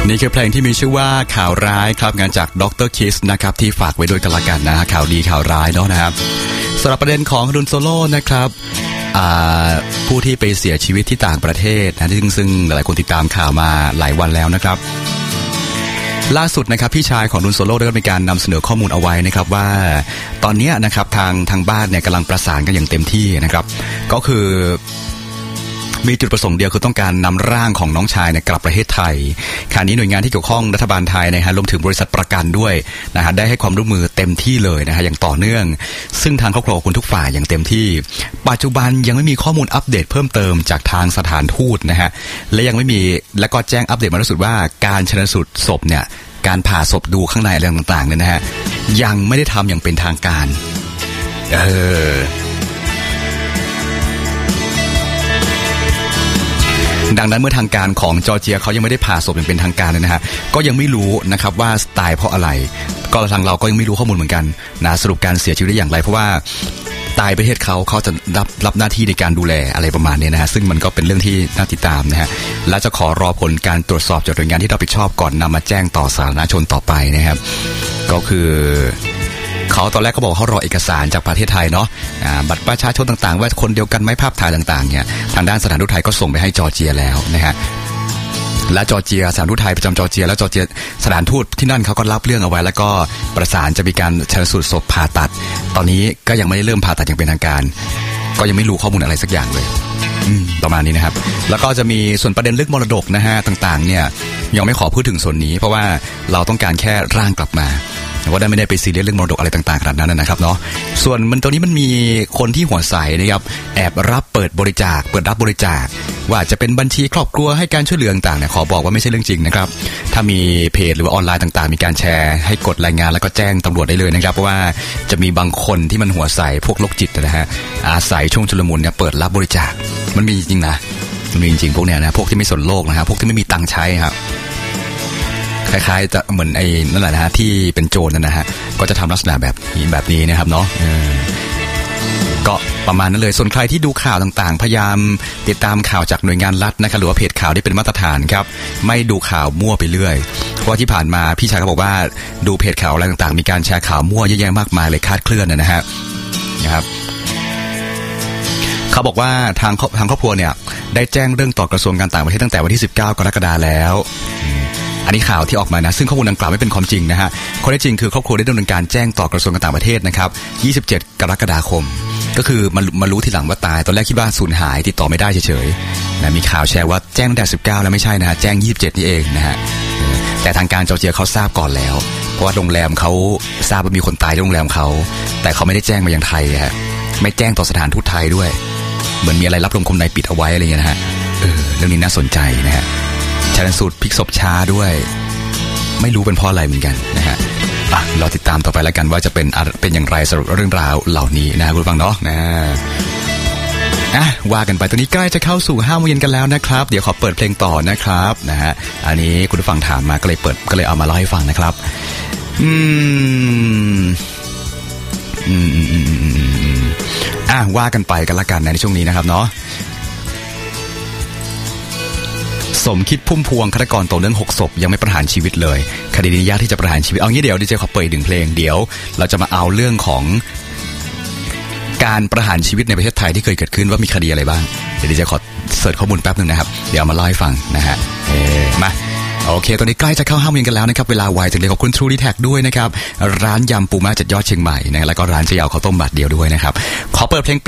นี่คือเพลงที่มีชื่อว่าข่าวร้ายครับงานจากดร.คิสนะครับที่ฝากไว้ด้วยกันละกันนะข่าวดีข่าวร้ายเนาะนะครับสำหรับประเด็นของรุนโซโล่นะครับผู้ที่ไปเสียชีวิตที่ต่างประเทศนะซึ่งหลายคนติดตามข่าวมาหลายวันแล้วนะครับล่าสุดนะครับพี่ชายของรุนโซโล่ได้มีการนำเสนอข้อมูลเอาไว้นะครับว่าตอนนี้นะครับทางบ้านเนี่ยกำลังประสานกันอย่างเต็มที่นะครับก็คือมีจุดประสงค์เดียวคือต้องการนำร่างของน้องชายเนี่ยกลับประเทศไทยขณะนี้หน่วยงานที่เกี่ยวข้องรัฐบาลไทยนะฮะรวมถึงบริษัทประกันด้วยนะฮะได้ให้ความร่วมมือเต็มที่เลยนะฮะอย่างต่อเนื่องซึ่งทางครอบครัวคุณทุกฝ่ายอย่างเต็มที่ปัจจุบันยังไม่มีข้อมูลอัปเดตเพิ่มเติมจากทางสถานทูตนะฮะและยังไม่มีและก็แจ้งอัปเดตมาล่าสุดว่าการชันสูตรศพเนี่ยการผ่าศพดูข้างในอะไรต่างๆเนี่ยนะฮะยังไม่ได้ทำอย่างเป็นทางการดังนั้นเมื่อทางการของจอร์เจียเขายังไม่ได้ผ่าศพอย่างเป็นทางการเลยนะฮะก็ยังไม่รู้นะครับว่าตายเพราะอะไรก็ทางเราก็ยังไม่รู้ข้อมูลเหมือนกันนะสรุปการเสียชีวิตได้อย่างไรเพราะว่าตายประเทศเขาจะรับหน้าที่ในการดูแลอะไรประมาณนี้นะฮะซึ่งมันก็เป็นเรื่องที่น่าติดตามนะฮะและจะขอรอผลการตรวจสอบจากหน่วยงานที่รับผิดชอบก่อนนำมาแจ้งต่อสาธารณชนต่อไปนะครับก็คือเขาตอนแรกก็บอกเขารอเอกสารจากประเทศไทยเนาะบัตรประชาชนต่างๆว่าคนเดียวกันไหมภาพถ่ายต่างๆเนี่ยทางด้านสถานทูตไทยก็ส่งไปให้จอร์เจียแล้วนะฮะและจอร์เจียสถานทูตไทยประจำจอร์เจียและจอร์เจียสถานทูตที่นั่นเขาก็รับเรื่องเอาไว้แล้วก็ประสานจะมีการชันสูตรศพผ่าตัดตอนนี้ก็ยังไม่ได้เริ่มผ่าตัดอย่างเป็นทางการก็ยังไม่รู้ข้อมูลอะไรสักอย่างเลยประมาณนี้นะครับแล้วก็จะมีส่วนประเด็นเรื่องมรดกนะฮะต่างๆเนี่ยยังไม่ขอพูดถึงส่วนนี้เพราะว่าเราต้องการแค่ร่างกลับมาว่าได้ไม่ได้ไปซีเรียสเรื่องมรดกอะไรต่างๆขนาดนั้นนะครับเนาะส่วนมันตรงนี้มันมีคนที่หัวใสนะครับแอบรับเปิดรับบริจาคว่าจะเป็นบัญชีครอบครัวให้การช่วยเหลือต่างๆเนี่ยขอบอกว่าไม่ใช่เรื่องจริงนะครับถ้ามีเพจหรือว่าออนไลน์ต่างๆมีการแชร์ให้กดรายงานแล้วก็แจ้งตำรวจได้เลยนะครับเพราะว่าจะมีบางคนที่มันหัวใสพวกโรคจิตนะฮะอาศัยช่วงชุลมุนเนี่ยเปิดรับบริจาคมันมีจริงนะมันมีจริงพวกเนี้ยนะพวกที่ไม่สนโลกนะครับพวกที่ไม่มีตังค์ใช้ครับคล้ายๆจะเหมือนไอ้นั่นแหละนะฮะที่เป็นโจรนั่นนะฮะก็จะทำลักษณะแบบนี้นะครับเนาะก็ประมาณนั้นเลยส่วนใครที่ดูข่าวต่างๆพยายามติดตามข่าวจากหน่วยงานรัฐนะครับหรือว่าเพจข่าวที่เป็นมาตรฐานครับไม่ดูข่าวมั่วไปเรื่อยเพราะที่ผ่านมาพี่ชายเขาบอกว่าดูเพจข่าวอะไรต่างๆมีการแชร์ข่าวมั่วเยอะแยะมากมายเลยคลาดเคลื่อนนะครับเขาบอกว่าทางครอบครัวเนี่ยได้แจ้งเรื่องต่อกระทรวงการต่างประเทศตั้งแต่วันที่19กรกฎาคมแล้วอันนี้ข่าวที่ออกมานะซึ่งข้อมูลดังกล่าวไม่เป็นความจริงนะฮะข้อเท็จจริงคือครอบครัวได้ดำเนินการแจ้งต่อกระทรวงการต่างประเทศนะครับ27กรกฎาคมก็คือมารู้ทีหลังว่าตายตอนแรกคิดว่าสูญหายติดต่อไม่ได้เฉยๆนะมีข่าวแชร์ว่าแจ้งตั้งแต่19แล้วไม่ใช่นะฮะแจ้ง27นี่เองนะฮะแต่ทางการจอร์เจียเขาทราบก่อนแล้วเพราะว่าโรงแรมเขาทราบว่ามีคนตายที่โรงแรมเขาแต่เขาไม่ได้แจ้งมายังไทยฮะไม่แจ้งต่อสถานทูตไทยด้วยเหมือนมีอะไรรับลมคมในปิดเอาไว้อะไรอย่างเงี้ยนะฮะเรื่องนี้น่าสนใจนะฮะชันสูตรพลิกศพช้าด้วยไม่รู้เป็นเพราะอะไรเหมือนกันนะฮะเราติดตามต่อไปแล้วกันว่าจะเป็นอย่างไรสำหรับเรื่องราวเหล่านี้นะคุณฟังเนาะว่ากันไปตอนนี้ใกล้จะเข้าสู่5 โมงเย็นกันแล้วนะครับเดี๋ยวขอเปิดเพลงต่อนะครับนะฮะอันนี้คุณผู้ฟังถามมาก็เลยเอามาเล่าให้ฟังนะครับว่ากันไปกันละกันในช่วงนี้นะครับเนาะสมคิดพุ่มพวงฆาตกรต่อเนื่อง6 ศพยังไม่ประหารชีวิตเลยคดีนี้ยากที่จะประหารชีวิตเอางี้เดี๋ยวดีเจขอเปิด1 เพลงเดี๋ยวเราจะมาเอาเรื่องของการประหารชีวิตในประเทศไทยที่เคยเกิดขึ้นว่ามีคดีอะไรบ้างเดี๋ยวดีเจขอเสิร์ชข้อมูลแป๊บนึงนะครับเดี๋ยวมาเล่าให้ฟังนะฮะมาโอเคตอนนี้ใกล้จะเข้า5 โมงกันแล้วนะครับเวลาไวจังเลยขอบคุณ True D-Tag ด้วยนะครับร้านยำปูม้าจัดยอดเชียงใหม่นะแล้วก็ร้านเจียวข้าวต้มบาทเดียวด้วยนะครับขอเปิดเพลงแป๊บ